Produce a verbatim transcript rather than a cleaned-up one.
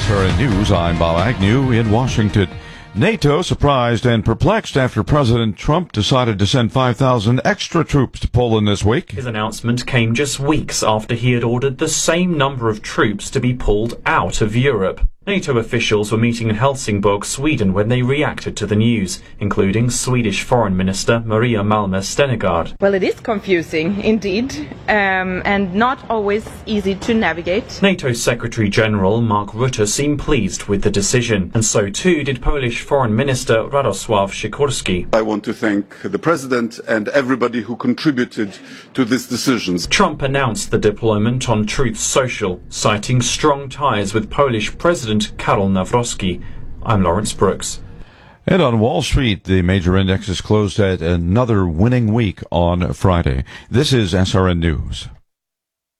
S R N News, I'm Bob Agnew in Washington. NATO surprised and perplexed after President Trump decided to send five thousand extra troops to Poland this week. His announcement came just weeks after he had ordered the same number of troops to be pulled out of Europe. NATO officials were meeting in Helsingborg, Sweden, when they reacted to the news, including Swedish Foreign Minister Maria Malmer Stenergard. Well, it is confusing, indeed, um, and not always easy to navigate. NATO Secretary General Mark Rutte seemed pleased with the decision, and so too did Polish Foreign Minister Radosław Sikorski. I want to thank the President and everybody who contributed to this decision. Trump announced the deployment on Truth Social, citing strong ties with Polish President Karol Nawrocki. I'm Lawrence Brooks. And on Wall Street, the major indexes closed at another winning week on Friday. This is S R N News.